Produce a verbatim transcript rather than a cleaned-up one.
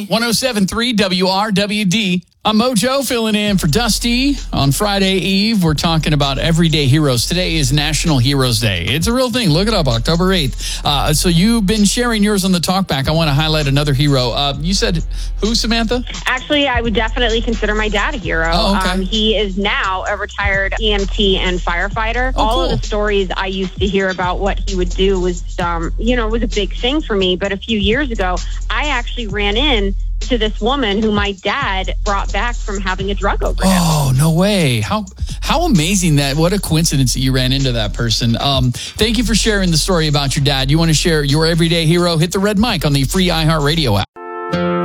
one oh seven point three W R W D. I'm Mojo filling in for Dusty on Friday Eve. We're talking about everyday heroes. Today is National Heroes Day. It's a real thing. Look it up, October eighth. Uh, so you've been sharing yours on the talkback. I want to highlight another hero. Uh, you said who, Samantha? Actually, I would definitely consider my dad a hero. Oh, okay. Um, he is now a retired E M T and firefighter. Oh, All cool. of the stories I used to hear about what he would do was, um, you know, was a big thing for me. But a few years ago, I actually ran in to this woman who my dad brought back from having a drug overdose. Oh, no way. How how amazing that. What a coincidence that you ran into that person. Um, thank you for sharing the story about your dad. You want to share your everyday hero? Hit the red mic on the free iHeartRadio app.